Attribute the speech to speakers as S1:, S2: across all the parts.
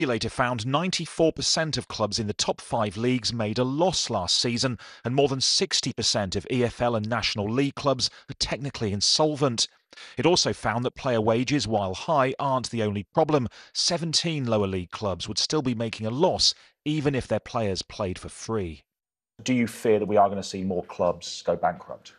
S1: Regulator found 94% of clubs in the top 5 leagues made a loss last season, and more than 60% of EFL and National League clubs are technically insolvent. It also found that player wages, while high, aren't the only problem. 17 lower league clubs would still be making a loss, even if their players played for free.
S2: Do you fear that we are going to see more clubs go bankrupt?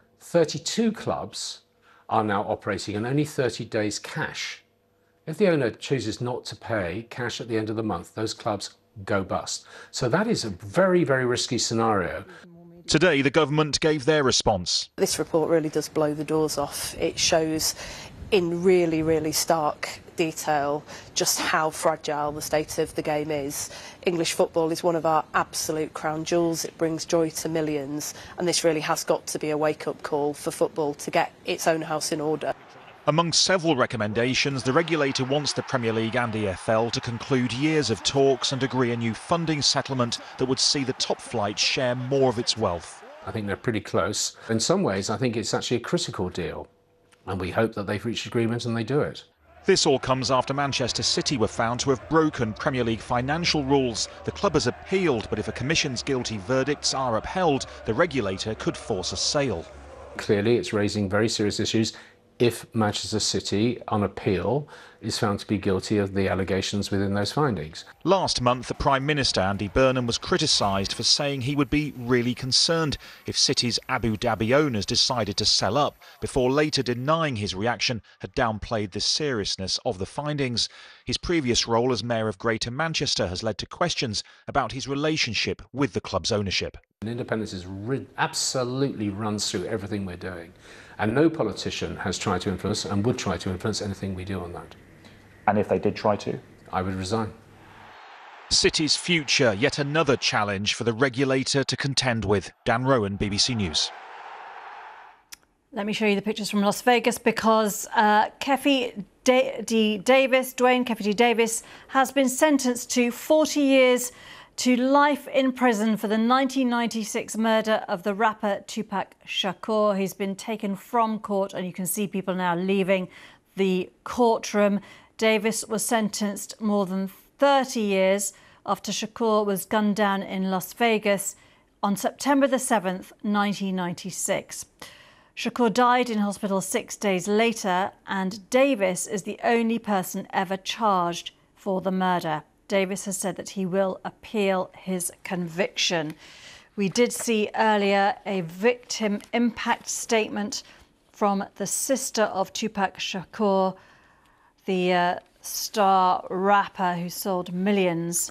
S3: 32 clubs are now operating on only 30 days cash. If the owner chooses not to pay cash at the end of the month, those clubs go bust. So that is a very, very risky scenario.
S1: Today, the government gave their response.
S4: This report really does blow the doors off. It shows in really, really stark detail just how fragile the state of the game is. English football is one of our absolute crown jewels. It brings joy to millions, and this really has got to be a wake-up call for football to get its own house in order.
S1: Among several recommendations, the regulator wants the Premier League and EFL to conclude years of talks and agree a new funding settlement that would see the top flight share more of its wealth.
S3: I think they're pretty close. In some ways, I think it's actually a critical deal, and we hope that they've reached agreement and they do it.
S1: This all comes after Manchester City were found to have broken Premier League financial rules. The club has appealed, but if a commission's guilty verdicts are upheld, the regulator could force a sale.
S3: Clearly, it's raising very serious issues if Manchester City, on appeal, is found to be guilty of the allegations within those findings.
S1: Last month, the Prime Minister, Andy Burnham, was criticised for saying he would be really concerned if City's Abu Dhabi owners decided to sell up, before later denying his reaction had downplayed the seriousness of the findings. His previous role as Mayor of Greater Manchester has led to questions about his relationship with the club's ownership.
S3: Independence absolutely runs through everything we're doing. And no politician has tried to influence and would try to influence anything we do on that.
S2: And if they did try to?
S3: I would resign.
S1: City's future, yet another challenge for the regulator to contend with. Dan Rowan, BBC News.
S5: Let me show you the pictures from Las Vegas because Keffe D. Davis, Dwayne Keffe D. Davis, has been sentenced to 40 years to life in prison for the 1996 murder of the rapper Tupac Shakur. He's been taken from court and you can see people now leaving the courtroom. Davis was sentenced more than 30 years after Shakur was gunned down in Las Vegas on September the 7th, 1996. Shakur died in hospital 6 days later, and Davis is the only person ever charged for the murder. Davis has said that he will appeal his conviction. We did see earlier a victim impact statement from the sister of Tupac Shakur, the star rapper who sold millions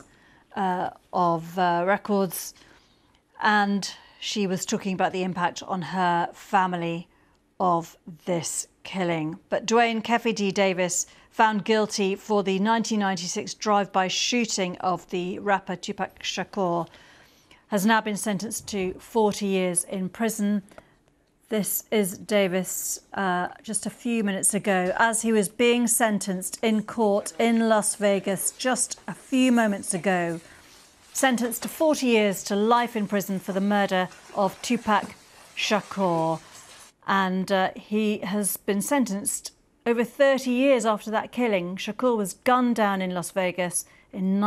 S5: of records. And she was talking about the impact on her family of this killing. But Dwayne Keffe D. Davis, found guilty for the 1996 drive-by shooting of the rapper Tupac Shakur, has now been sentenced to 40 years in prison. This is Davis just a few minutes ago as he was being sentenced in court in Las Vegas just a few moments ago. Sentenced to 40 years to life in prison for the murder of Tupac Shakur. And he has been sentenced over 30 years after that killing. Shakur was gunned down in Las Vegas in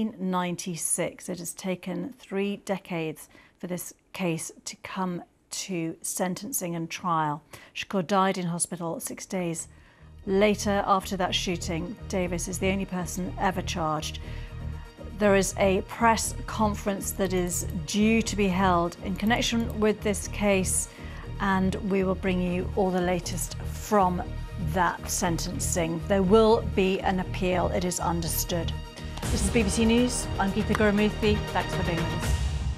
S5: 1996. It has taken 3 decades for this case to come to sentencing and trial. Shakur died in hospital 6 days later after that shooting. Davis is the only person ever charged. There is a press conference that is due to be held in connection with this case, and we will bring you all the latest from that sentencing. There will be an appeal, it is understood. This is BBC News. I'm Geetha Gurumurthy. Thanks for being with us.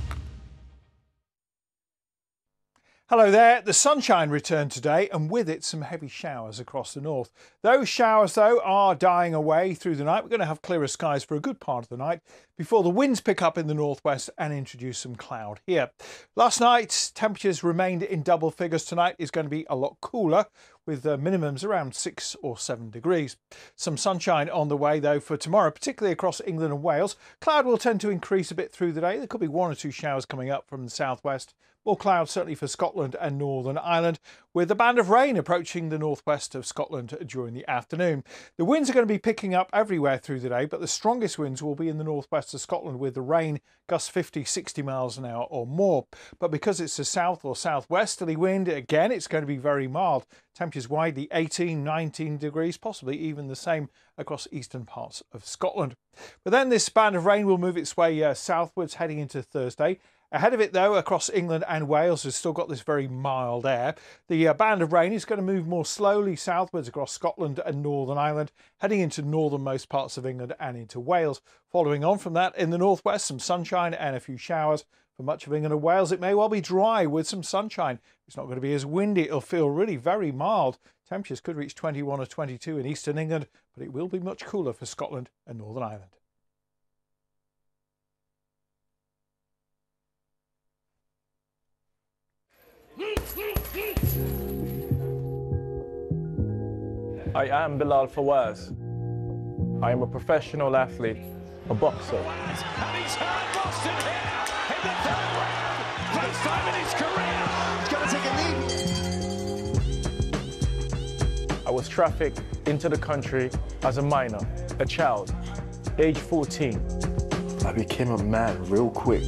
S6: Hello there. The sunshine returned today and with it some heavy showers across the north. Those showers, though, are dying away through the night. We're going to have clearer skies for a good part of the night before the winds pick up in the northwest and introduce some cloud here. Last night, temperatures remained in double figures. Tonight is going to be a lot cooler with minimums around 6 or 7 degrees. Some sunshine on the way, though, for tomorrow, particularly across England and Wales. Cloud will tend to increase a bit through the day. There could be 1 or 2 showers coming up from the southwest, More clouds certainly for Scotland and Northern Ireland, with a band of rain approaching the northwest of Scotland during the afternoon. The winds are going to be picking up everywhere through the day, but the strongest winds will be in the northwest of Scotland, with the rain gusts 50-60 miles an hour or more. But because it's a south or southwesterly wind, again, it's going to be very mild. Temperatures widely 18-19 degrees, possibly even the same across eastern parts of Scotland. But then this band of rain will move its way southwards heading into Thursday. Ahead of it, though, across England and Wales, has still got this very mild air. The band of rain is going to move more slowly southwards across Scotland and Northern Ireland, heading into northernmost parts of England and into Wales. Following on from that, in the northwest, some sunshine and a few showers. For much of England and Wales, it may well be dry with some sunshine. It's not going to be as windy. It'll feel really very mild. Temperatures could reach 21 or 22 in eastern England, but it will be much cooler for Scotland and Northern Ireland.
S7: I am Bilal Fawaz. I am a professional athlete, a boxer.
S8: And he's hurt Boston here in the third round. First time in his career. He's got to take a lead.
S7: I was trafficked into the country as a minor, a child, age 14.
S9: I became a man real quick.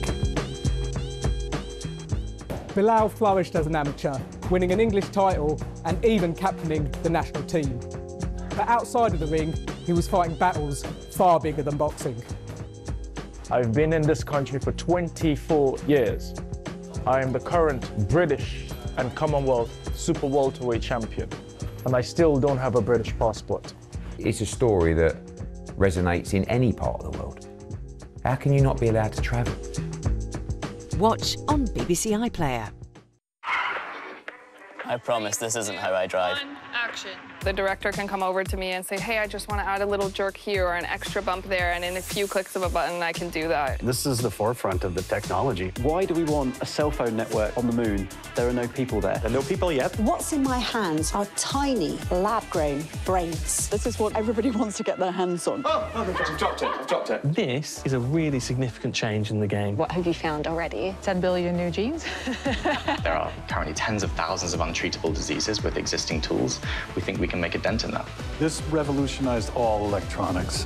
S10: Bilal flourished as an amateur, winning an English title and even captaining the national team. But outside of the ring, he was fighting battles far bigger than boxing.
S7: I've been in this country for 24 years. I am the current British and Commonwealth Super Welterweight champion, and I still don't have a British passport.
S11: It's a story that resonates in any part of the world. How can you not be allowed to travel?
S12: Watch on BBC iPlayer.
S13: I promise this isn't how I drive.
S14: Action. The director can come over to me and say, hey, I just want to add a little jerk here or an extra bump there, and in a few clicks of a button, I can do that.
S15: This is the forefront of the technology.
S16: Why do we want a cell phone network on the moon? There are no people there.
S15: There are no people yet.
S17: What's in my hands are tiny, lab-grown brains.
S18: This is what everybody wants to get their hands on.
S15: I've dropped it.
S19: This is a really significant change in the game.
S20: What have you found already?
S21: 10 billion new genes.
S22: There are currently tens of thousands of untreatable diseases with existing tools. We think we can make a dent in that.
S16: This revolutionized all electronics.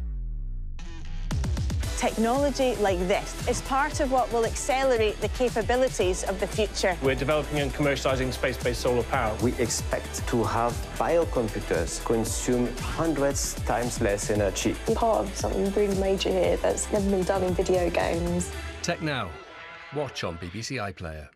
S23: Technology like this is part of what will accelerate the capabilities of the future.
S19: We're developing and commercializing space-based solar power.
S24: We expect to have biocomputers consume hundreds times less energy.
S25: We're part of something really major here that's never been done in video games.
S26: Tech Now. Watch on BBC iPlayer.